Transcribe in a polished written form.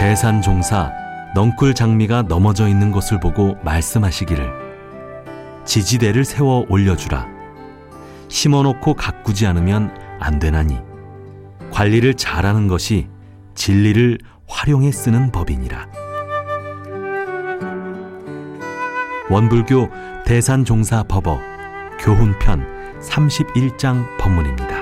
대산종사 넝쿨 장미가 넘어져 있는 것을 보고 말씀하시기를 지지대를 세워 올려주라. 심어놓고 가꾸지 않으면 안 되나니 관리를 잘하는 것이 진리를 활용해 쓰는 법이니라. 원불교 대산종사 법어 교훈편 31장 법문입니다.